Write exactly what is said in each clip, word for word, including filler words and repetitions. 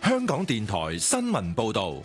香港電台新聞報道。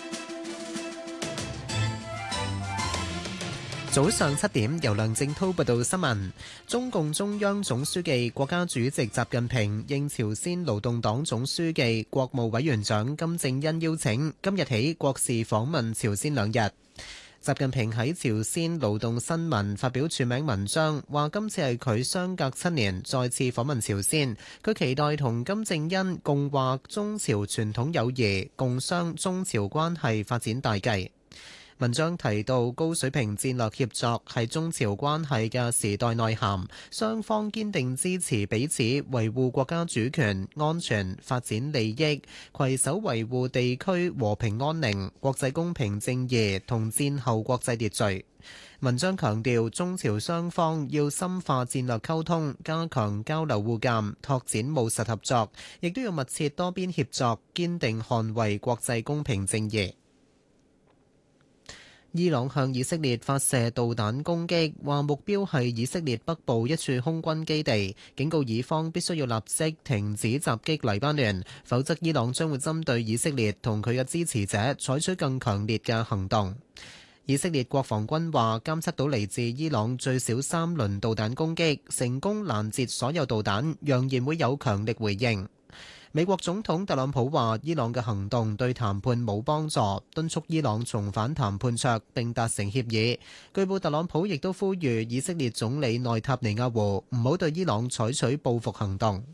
早上七點，由梁正滔報道新聞。中共中央總書記、國家主席習近平應朝鮮勞動黨總書記、國務委員長金正恩邀請，今日起國事訪問朝鮮兩日。習近平喺朝鮮勞動新聞發表署名文章，話今次係佢相隔七年再次訪問朝鮮，佢期待同金正恩共話中朝傳統友誼，共商中朝關係發展大計。文章提到，高水平戰略協作係中朝關係嘅時代內涵，雙方堅定支持彼此維護國家主權、安全、發展利益，攜手維護地區和平安寧、國際公平正義同戰後國際秩序。文章強調，中朝雙方要深化戰略溝通，加強交流互鑑，拓展務實合作，亦都要密切多邊協作，堅定捍衛國際公平正義。伊朗向以色列發射導彈攻擊，話目標係以色列北部一處空軍基地，警告以方必須要立即停止襲擊黎巴嫩，否則伊朗將會針對以色列同佢嘅支持者採取更強烈嘅行動。以色列國防軍話監測到嚟自伊朗最少三輪導彈攻擊，成功攔截所有導彈，揚言會有強力回應。美國總統特朗普話伊朗嘅行動對談判冇幫助，敦促伊朗重返談判桌並達成協議。據報特朗普亦都呼籲以色列總理內塔尼亞胡唔好對伊朗採取報復行動。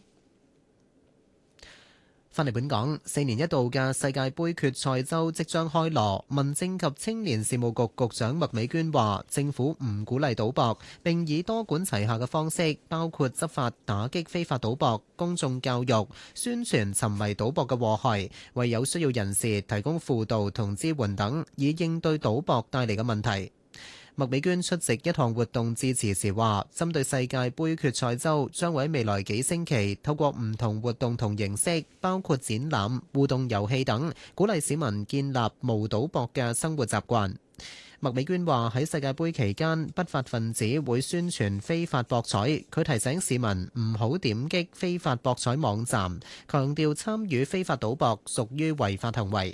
翻嚟本港，四年一度嘅世界盃決賽周即將開鑼，民政及青年事務局局長麥美娟話：政府唔鼓勵賭博，並以多管齊下嘅方式，包括執法打擊非法賭博、公眾教育、宣傳沉迷賭博嘅禍害，為有需要人士提供輔導同支援等，以應對賭博帶嚟嘅問題。麥美娟出席一項活動致辭時話，針對世界盃決賽周，將會喺未來幾星期透過唔同活動同形式，包括展覽、互動遊戲等，鼓勵市民建立無賭博嘅生活習慣。麥美娟話喺世界盃期間，不法分子會宣傳非法博彩，佢提醒市民唔好點擊非法博彩網站，強調參與非法賭博屬於違法行為。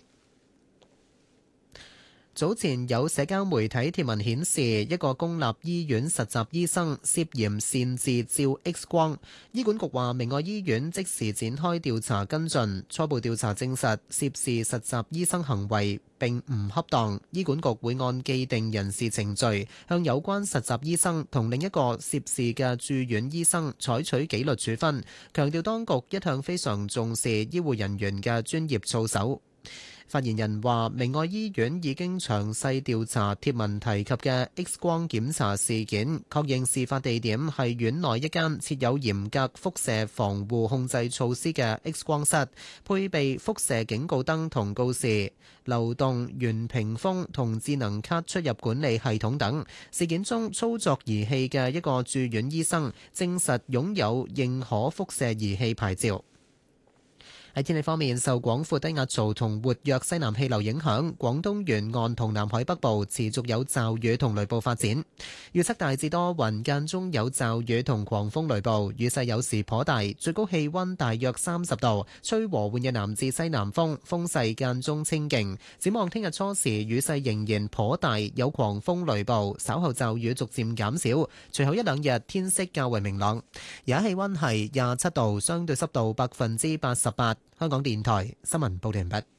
早前有社交媒體貼文顯示，一個公立醫院實習醫生涉嫌擅自照 X 光。醫管局話，明愛醫院即時展開調查跟進，初步調查證實涉事實習醫生行為並唔恰當。醫管局會按既定人事程序，向有關實習醫生同另一個涉事嘅住院醫生採取紀律處分，強調當局一向非常重視醫護人員嘅專業操守。發言人話：明愛醫院已經詳細調查貼文提及嘅 X 光檢查事件，確認事發地點係院內一間設有嚴格輻射防護控制措施嘅 X 光室，配備輻射警告燈同告示、流動圓屏風同智能卡出入管理系統等。事件中操作儀器嘅一個住院醫生證實擁有認可輻射儀器牌照。喺天氣方面，受廣闊低壓槽同活躍西南氣流影響，廣東沿岸同南海北部持續有驟雨同雷暴發展。預測大致多雲，間中有驟雨同狂風雷暴，雨勢有時頗大，最高氣溫大約三十度，吹和緩嘅南至西南風，風勢間中清勁。展望聽日初時雨勢仍然頗大，有狂風雷暴，稍後驟雨逐漸減少，隨後一兩日天色較為明朗。而家氣溫係廿七度，相對濕度百分之八十八。香港電台新聞報道完畢。